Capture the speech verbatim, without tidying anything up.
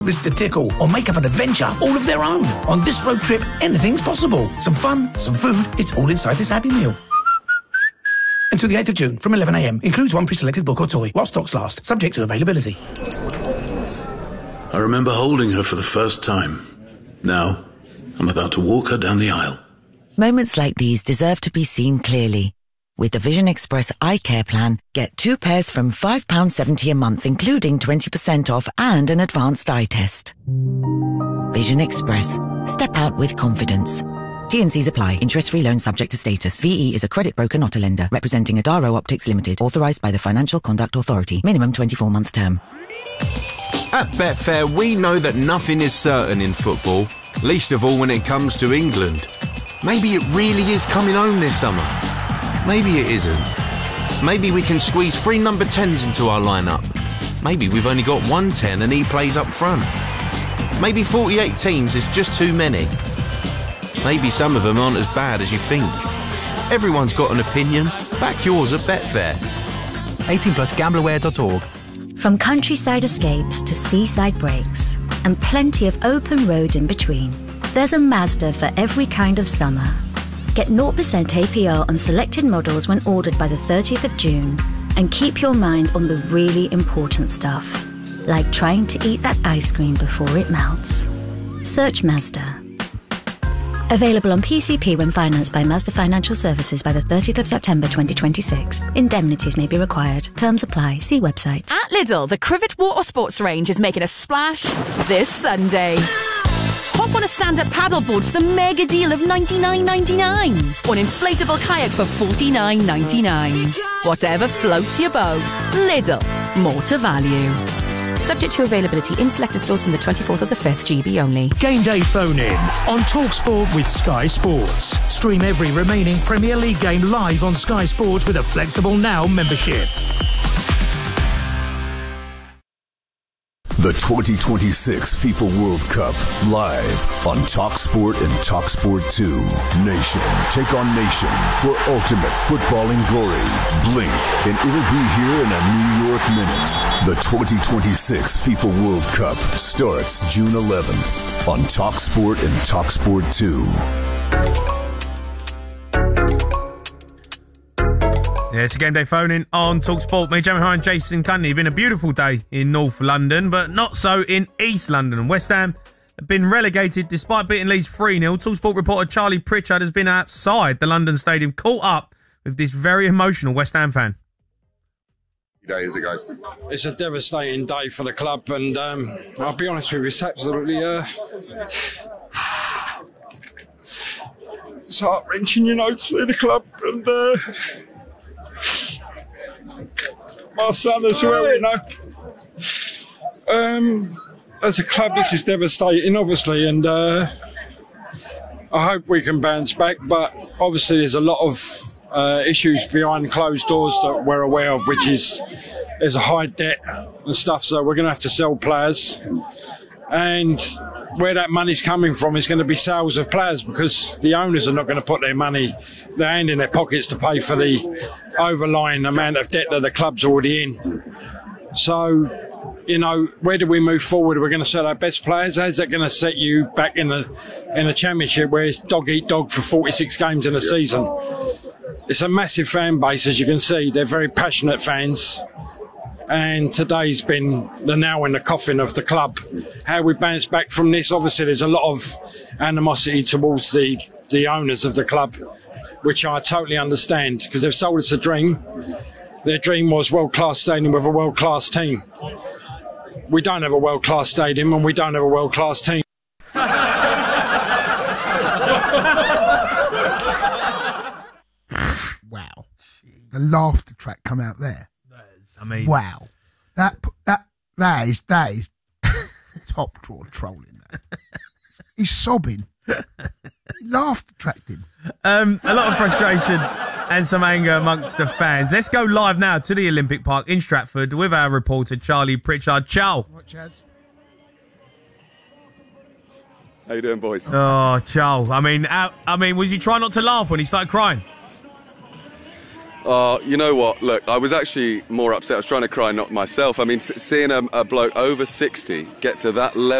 Mister Tickle, or make up an adventure all of their own. On this road trip, anything's possible. Some fun, some food, it's all inside this Happy Meal. Until the eighth of June, from eleven a m. Includes one pre-selected book or toy, while stocks last, subject to availability. I remember holding her for the first time. Now, I'm about to walk her down the aisle. Moments like these deserve to be seen clearly. With the Vision Express Eye Care Plan, get two pairs from five pounds seventy a month, including twenty percent off and an advanced eye test. Vision Express. Step out with confidence. T and C's apply. Interest-free loan subject to status. V E is a credit broker, not a lender. Representing Adaro Optics Limited. Authorised by the Financial Conduct Authority. Minimum twenty-four month term. At Betfair, we know that nothing is certain in football, least of all when it comes to England. Maybe it really is coming home this summer. Maybe it isn't. Maybe we can squeeze three number tens into our lineup. Maybe we've only got one ten and he plays up front. Maybe forty-eight teams is just too many. Maybe some of them aren't as bad as you think. Everyone's got an opinion. Back yours at Betfair. eighteen plus gambler aware dot org. From countryside escapes to seaside breaks, and plenty of open roads in between, there's a Mazda for every kind of summer. Get zero percent A P R on selected models when ordered by the thirtieth of June, and keep your mind on the really important stuff, like trying to eat that ice cream before it melts. Search Mazda. Available on P C P when financed by Mazda Financial Services by the thirtieth of September twenty twenty-six. Indemnities may be required. Terms apply. See website. At Lidl, the Crivet Water Sports range is making a splash this Sunday. Hop on a stand-up paddleboard for the mega deal of ninety-nine ninety-nine, or an inflatable kayak for forty-nine ninety-nine. Whatever floats your boat. Lidl, more to value. Subject to availability in selected stores from the twenty-fourth of the fifth, G B only. Game day phone in on TalkSport with Sky Sports. Stream every remaining Premier League game live on Sky Sports with a flexible Now membership. The twenty twenty-six FIFA World Cup live on TalkSport and TalkSport two. Nation take on nation for ultimate footballing glory. Blink and it'll be here in a New York minute. The twenty twenty-six FIFA World Cup starts June eleventh on TalkSport and TalkSport two. Yeah, it's a game day phone-in on TalkSport. Me, Jamie Hine, Jason Cundy. Been a beautiful day in North London, but not so in East London. West Ham have been relegated despite beating Leeds three nil. TalkSport reporter Charlie Pritchard has been outside the London Stadium, caught up with this very emotional West Ham fan. Day is it, guys? It's a devastating day for the club, and um, I'll be honest with you, it's absolutely uh, it's heart-wrenching, you know, to see the club and uh, my son as well, you know. Um, as a club, this is devastating, obviously, and uh, I hope we can bounce back, but obviously there's a lot of uh, issues behind closed doors that we're aware of, which is there's a high debt and stuff, so we're going to have to sell players. And where that money's coming from is going to be sales of players, because the owners are not going to put their money, their hand in their pockets to pay for the overlying amount of debt that the club's already in. So, you know, where do we move forward? We're going to sell our best players. How's that going to set you back in the in the championship where it's dog eat dog for forty-six games in a season? It's a massive fan base, as you can see. They're very passionate fans. And today's been the nail in the coffin of the club. How we bounce back from this, obviously there's a lot of animosity towards the, the owners of the club, which I totally understand, because they've sold us a dream. Their dream was world-class stadium with a world-class team. We don't have a world-class stadium and we don't have a world-class team. Wow. The laughter track come out there. I mean, wow, that that that is that is top drawer trolling. That he's sobbing. He laughed, attracted. Um, a lot of frustration and some anger amongst the fans. Let's go live now to the Olympic Park in Stratford with our reporter Charlie Pritchard. Ciao. What, Chaz? How you doing, boys? Oh, ciao. I mean, I, I mean, was you trying not to laugh when he started crying? Oh, Uh, you know what? Look, I was actually more upset. I was trying to cry, not myself. I mean, s- seeing a, a bloke over sixty get to that level.